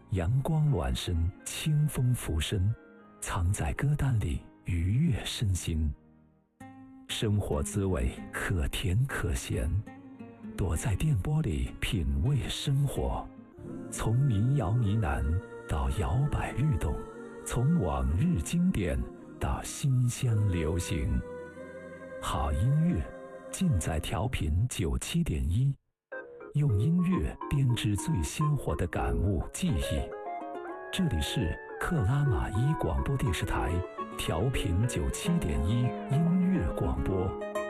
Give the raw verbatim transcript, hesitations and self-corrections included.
阳光暖身，清风拂身，藏在歌单里愉悦身心。生活滋味可甜可咸，躲在电波里品味生活。从民谣呢喃到摇摆律动，从往日经典到新乡流行。好音乐尽在调频九七点一，用音乐编织最鲜活的感悟记忆。这里是克拉玛依广播电视台调频九七点一音乐广播。